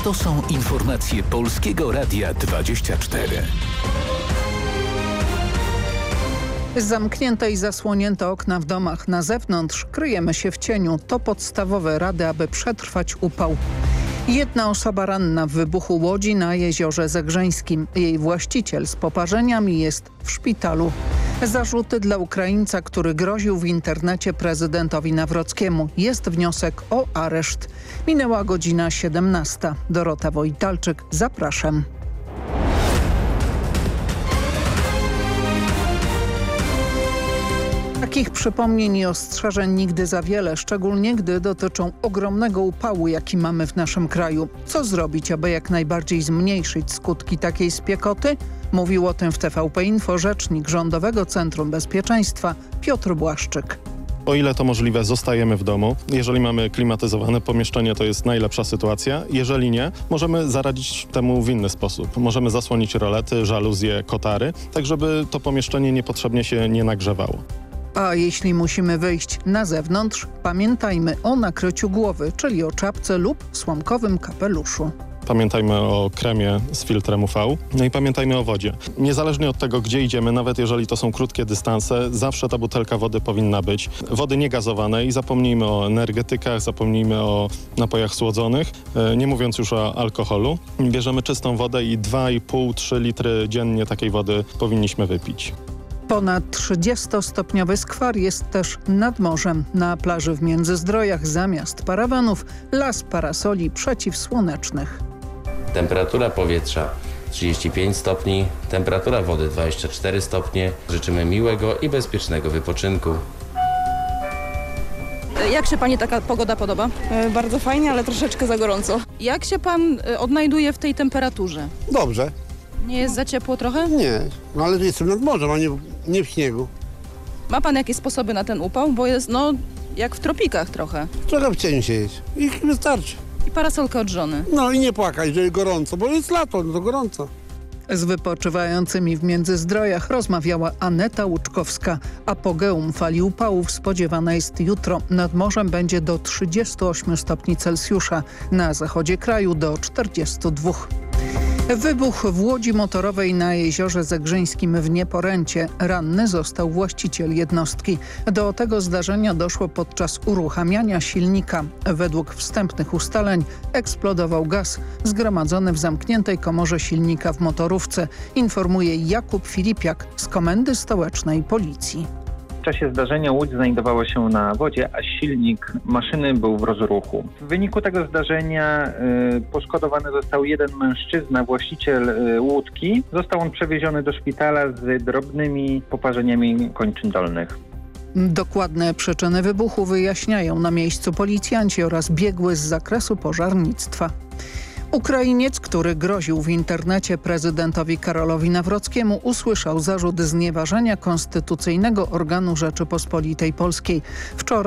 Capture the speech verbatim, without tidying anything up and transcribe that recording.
To są informacje Polskiego Radia dwadzieścia cztery. Zamknięte i zasłonięte okna w domach. Na zewnątrz kryjemy się w cieniu. To podstawowe rady, aby przetrwać upał. Jedna osoba ranna w wybuchu łodzi na Jeziorze Zegrzeńskim. Jej właściciel z poparzeniami jest w szpitalu. Zarzuty dla Ukraińca, który groził w internecie prezydentowi Nawrockiemu. Jest wniosek o areszt. Minęła godzina siedemnasta. Dorota Wojtalczyk, zapraszam. Takich przypomnień i ostrzeżeń nigdy za wiele, szczególnie gdy dotyczą ogromnego upału, jaki mamy w naszym kraju. Co zrobić, aby jak najbardziej zmniejszyć skutki takiej spiekoty? Mówił o tym w T V P Info rzecznik Rządowego Centrum Bezpieczeństwa Piotr Błaszczyk. O ile to możliwe, zostajemy w domu. Jeżeli mamy klimatyzowane pomieszczenie, to jest najlepsza sytuacja. Jeżeli nie, możemy zaradzić temu w inny sposób. Możemy zasłonić rolety, żaluzje, kotary, tak żeby to pomieszczenie niepotrzebnie się nie nagrzewało. A jeśli musimy wyjść na zewnątrz, pamiętajmy o nakryciu głowy, czyli o czapce lub słomkowym kapeluszu. Pamiętajmy o kremie z filtrem U V, no i pamiętajmy o wodzie. Niezależnie od tego, gdzie idziemy, nawet jeżeli to są krótkie dystanse, zawsze ta butelka wody powinna być. Wody niegazowanej i zapomnijmy o energetykach, zapomnijmy o napojach słodzonych, nie mówiąc już o alkoholu. Bierzemy czystą wodę i dwa i pół do trzech litry dziennie takiej wody powinniśmy wypić. Ponad trzydziestostopniowy skwar jest też nad morzem. Na plaży w Międzyzdrojach zamiast parawanów las parasoli przeciwsłonecznych. Temperatura powietrza trzydzieści pięć stopni, temperatura wody dwadzieścia cztery stopnie. Życzymy miłego i bezpiecznego wypoczynku. Jak się pani taka pogoda podoba? E, bardzo fajnie, ale troszeczkę za gorąco. Jak się pan e, odnajduje w tej temperaturze? Dobrze. Nie jest za ciepło trochę? Nie, no ale jestem nad morzem, a nie, nie w śniegu. Ma pan jakieś sposoby na ten upał? Bo jest no jak w tropikach trochę. Trochę w cieniu siedzieć i wystarczy. I parasolkę od żony. No i nie płakać, że gorąco, bo jest lato, no to gorąco. Z wypoczywającymi w Międzyzdrojach rozmawiała Aneta Łuczkowska. Apogeum fali upałów spodziewana jest jutro. Nad morzem będzie do trzydziestu ośmiu stopni Celsjusza, na zachodzie kraju do czterdziestu dwóch. Wybuch w łodzi motorowej na Jeziorze Zegrzyńskim w Nieporęcie. Ranny został właściciel jednostki. Do tego zdarzenia doszło podczas uruchamiania silnika. Według wstępnych ustaleń eksplodował gaz zgromadzony w zamkniętej komorze silnika w motorówce, informuje Jakub Filipiak z Komendy Stołecznej Policji. W czasie zdarzenia łódź znajdowała się na wodzie, a silnik maszyny był w rozruchu. W wyniku tego zdarzenia y, poszkodowany został jeden mężczyzna, właściciel y, łódki. Został on przewieziony do szpitala z drobnymi poparzeniami kończyn dolnych. Dokładne przyczyny wybuchu wyjaśniają na miejscu policjanci oraz biegły z zakresu pożarnictwa. Ukrainiec, który groził w internecie prezydentowi Karolowi Nawrockiemu, usłyszał zarzut znieważenia konstytucyjnego organu Rzeczypospolitej Polskiej. Wczoraj